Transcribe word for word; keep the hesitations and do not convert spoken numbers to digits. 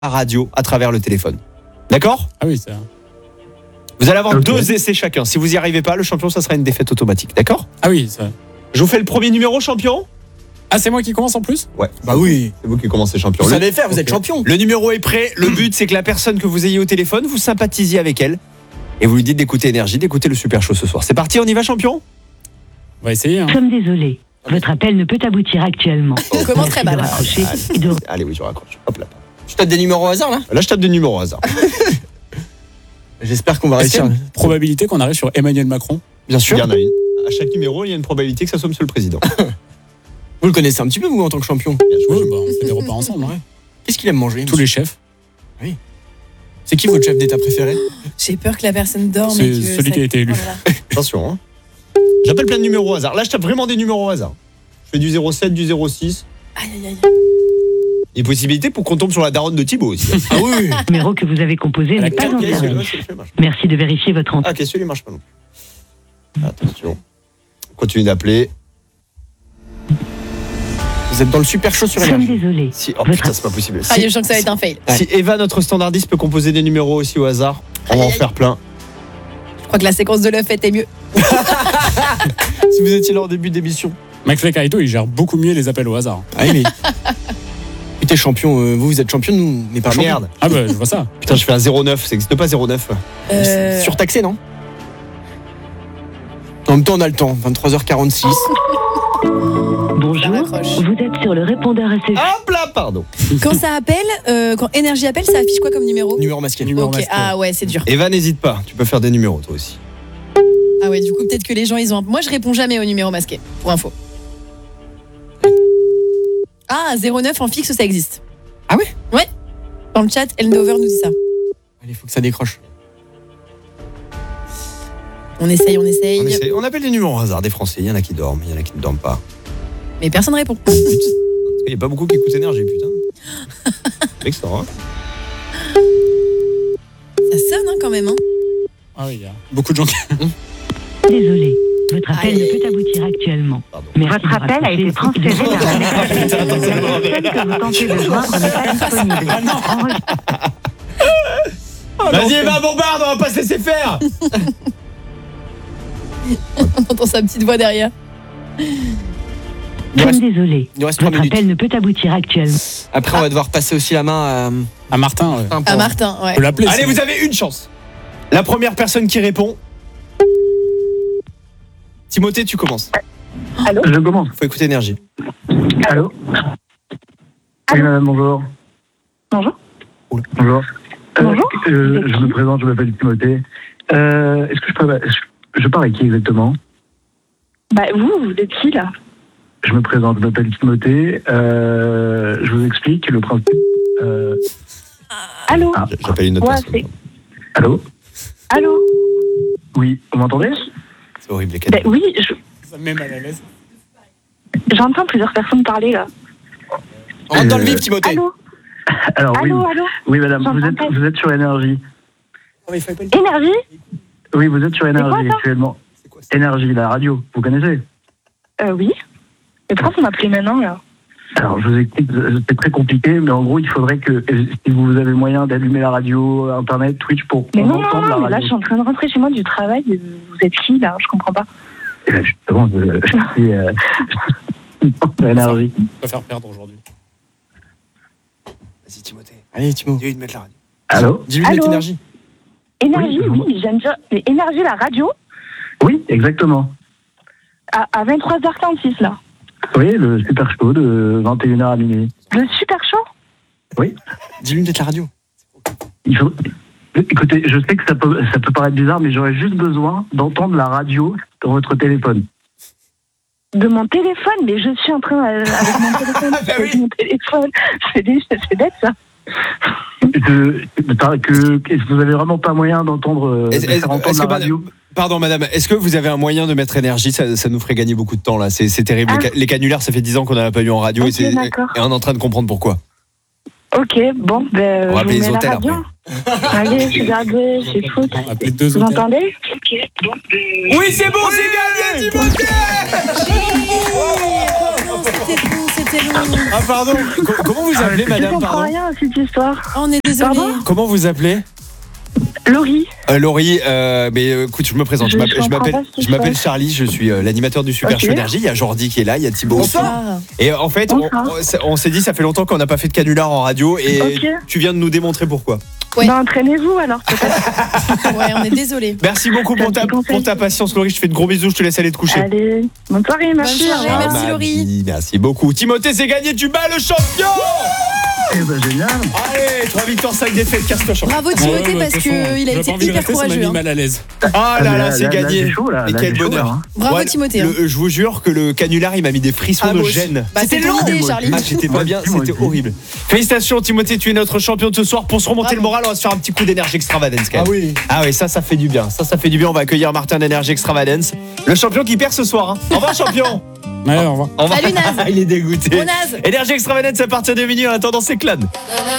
la radio à travers le téléphone. D'accord ? Ah oui, ça. Vous allez avoir Okay. deux essais chacun. Si vous n'y arrivez pas, le champion, ça sera une défaite automatique. D'accord ? Ah oui, ça. Je vous fais le premier numéro, champion ? Ah, c'est moi qui commence en plus ? Ouais. Bah oui. C'est vous qui commencez, champion. Vous Le- savez le faire, vous êtes Ok. champion. Le numéro est prêt. Le but, c'est que la personne que vous ayez au téléphone, vous sympathisiez avec elle. Et vous lui dites d'écouter Énergie, d'écouter le Super Show ce soir. C'est parti, on y va, champion ? On va essayer. Hein. Nous sommes désolés. Votre appel ne peut aboutir actuellement. On commence très mal. De raccrocher et de... Allez, oui, je raccroche. Hop là. Je tape des numéros au hasard là. Là, je tape des numéros au hasard. J'espère qu'on va Est-ce qu'il y réussir. a une probabilité qu'on arrive sur Emmanuel Macron ? Bien Il sûr. y en a une. À chaque numéro, il y a une probabilité que ça soit Monsieur le Président. Vous le connaissez un petit peu vous en tant que champion. Oui, bah, on fait des repas ensemble. Hein. Qu'est-ce qu'il aime manger Tous les chefs. C'est qui votre chef d'État préféré? J'ai peur que la personne dorme. C'est et que celui ça- qui a été élu. Oh là là. Attention, hein. J'appelle plein de numéros au hasard. Là, je tape vraiment des numéros au hasard. Je fais du zéro sept, du zéro six. Aïe, aïe, aïe. Il y a possibilité pour qu'on tombe sur la daronne de Thibaut aussi. Ah oui. Le numéro que vous avez composé La n'est pas carte, en Ok, celui-là, service. celui-là marche. Merci de vérifier votre entrée. Ah, ok, celui-là marche pas non plus. Attention. Continue d'appeler. Vous êtes dans le super show sur Nous sommes Énergie. désolés. Si... Oh putain, c'est pas possible. Ah, Si, je sens que ça va être un fail. si Eva, notre standardiste, peut composer des numéros aussi au hasard, on va en Aïe, aïe. faire plein. Je crois que la séquence de l'œuf était mieux. Si vous étiez là en début d'émission. McFly Carito, il gère beaucoup mieux les appels au hasard. Ah oui, mais. Écoutez, champion, euh, vous, vous êtes champion, nous, on n'est pas Ah champion. merde. Ah bah, je vois ça. Putain, je fais un zéro neuf. Ça n'existe pas zéro neuf. Euh... Surtaxé, non? En même temps, on a le temps. vingt-trois heures quarante-six. Bonjour, raccroche. vous êtes sur le répondeur S F. Hop là, pardon. Quand ça appelle, euh, quand Énergie appelle, ça affiche quoi comme numéro? Numéro masqué. Numéro Ok, masqué. ah ouais, c'est dur. Eva, n'hésite pas. Tu peux faire des numéros, toi aussi. Ah ouais, du coup, peut-être que les gens, ils ont. un- Moi, je réponds jamais au numéro masqué, pour info. Ah, zéro neuf en fixe, ça existe. Ah ouais? Ouais. Dans le chat, Elnover nous dit ça. Allez, il faut que ça décroche. On essaye, on essaye. On, essaie. On appelle des numéros au hasard des Français. Il y en a qui dorment, il y en a qui ne dorment pas. Mais personne répond. Parce qu'il n'y a pas beaucoup qui écoutent Énergie, putain. C'est excellent, hein. Ça sonne hein, quand même. Hein. Ah oui, il y a beaucoup de gens qui. Désolé. Votre appel Aïe. ne peut aboutir actuellement. Pardon. Merci Votre appel a été transféré vers la messagerie. Putain, attends, c'est bon. La personne que vous tentez de joindre n'est pas disponible. Enregistrez- Vas-y, Eva, bombarde, on va pas se laisser faire. On entend sa petite voix derrière. Il Nous reste, sommes désolés. il nous reste trois Votre minutes. appel ne peut aboutir actuellement. Après, on va devoir passer aussi la main à. À Martin, ouais. un Ah, Martin, ouais. On peut l'appeler. Allez, sinon. vous avez une chance. La première personne qui répond. Timothée, tu commences. Je commence. Faut écouter Énergie. Allô Oui, madame, bonjour. Bonjour. Bonjour. Euh, Bonjour. euh, je me présente, je m'appelle Timothée. Euh, Est-ce que je peux... Je parle avec qui exactement? Bah vous, vous êtes qui là? Je me présente, je m'appelle Timothée. Euh, je vous explique le principe. Euh, Allô? Ah. J'appelle une autre Ouais, personne. c'est- allô Allô? Oui, vous m'entendez? C'est horrible, les Bah cadeaux. oui, je- Ça me met mal à l'aise. j'entends plusieurs personnes parler là. On rentre dans le Euh, vif, Timothée. Allô? Alors, oui, Allô, allô? oui, madame, vous J'entends êtes, pas. vous êtes sur Énergie. Énergie? Oui, vous êtes sur Énergie ça actuellement. C'est quoi ça? Énergie, la radio, vous connaissez? Euh, oui. Mais pourquoi vous m'appelez maintenant là? Alors, je vous explique, c'est très compliqué, mais en gros, il faudrait que, si vous avez moyen d'allumer la radio, Internet, Twitch, pour Mais qu'on non, non, entende la non, mais là je radio. suis en train de rentrer chez moi du travail. euh, Vous êtes qui là? Je comprends pas. Et là, justement, je, je suis euh, sur Énergie. On va faire perdre aujourd'hui. Vas-y, Timothée. Allez, Timo. Dis-lui de mettre la radio. Allô? Dis-lui de mettre Allô énergie. Énergie, Oui, oui, je- j'aime bien. Mais Énergie, la radio, Oui, exactement. à, à vingt-trois heures quarante-six là. Oui, le super show de vingt et une heures à minuit. Le super show? Dis-lui de mettre la radio. Il faut... Écoutez, je sais que ça peut, ça peut paraître bizarre, mais j'aurais juste besoin d'entendre la radio dans votre téléphone. De mon téléphone, mais je suis en train euh, avec mon téléphone. Bah oui. avec mon téléphone. C'est des- c'est bête ça. De, de- que, que vous avez vraiment pas moyen d'entendre, euh, de Est-ce- est-ce- faire entendre est-ce la que radio? madame- Pardon, madame, est-ce que vous avez un moyen de mettre Énergie? ça, ça nous ferait gagner beaucoup de temps, là. C'est c'est terrible. Ah. Les, ca- les canulars, ça fait dix ans qu'on n'en a pas eu en radio. Ok, et, c'est- d'accord. et on est en train de comprendre pourquoi. Ok, bon, ben. On va je appeler vous les mets hôtels la radio. Allez, regardez, c'est fou. On va appeler deux Vous hôtels. entendez? Ok, bon. Oui, c'est bon, c'est gagné, Timothée. non, c'était long, c'était long. Ah pardon, Co- comment vous appelez Je madame, comprends pardon? rien à cette histoire. Oh, on est désolé. Pardon Comment vous appelez? Laurie, Euh, Laurie, euh, mais euh, écoute, je me présente. Je, Je m'appelle- je comprends m'appelle, pas ce qui je se m'appelle passe. Charlie. Je suis euh, l'animateur du Super Ok. Show Énergie. Il y a Jordi qui est là, il y a Thibaut aussi. Ah. Et euh, en fait, on, Bonsoir. on s'est- on s'est dit, ça fait longtemps qu'on n'a pas fait de canular en radio, et Ok. tu viens de nous démontrer pourquoi. Ouais. ben entraînez-vous alors peut-être. Ouais, on est désolé. Merci beaucoup pour ta, Petit conseil. pour ta patience, Laurie. Je te fais de gros bisous. Je te laisse aller te coucher. Allez, bonne soirée, merci. soirée, au revoir. merci, Ma Laurie. vie, Merci beaucoup. Timothée, c'est gagné. Tu bats le champion. Eh ben génial. Allez, trois victoires, cinq défaites. Casse-toi, champion. Bravo Timothée parce qu'il a été hyper Ça m'a courageux. mis hein. mal à l'aise. Ah là là, c'est gagné. c'est chaud, là. Et Là, quel c'est chaud, bonheur. là, hein. Bravo Ouais, Timothée. le- je vous jure que le canular, il m'a mis des frissons Ah, de moi aussi. gêne. Bah, c'était long. l'idée, Moi Charlie. Ah, j'étais pas Moi bien, aussi, moi c'était aussi. horrible. Félicitations Timothée, tu es notre champion de ce soir. Pour se remonter Bravo. le moral, on va se faire un petit coup d'énergie extravagance quand même. Ah oui. Ah oui, ça, ça fait du bien. Ça, ça fait du bien. On va accueillir Martin d'énergie extravagance, le champion qui perd ce soir. hein. Au revoir champion. Ouais, au revoir. Au revoir. Salut, Naz. Il est dégoûté. Bon, Naz. Énergie extravagance à partir de minuit. En attendant, c'est Clan.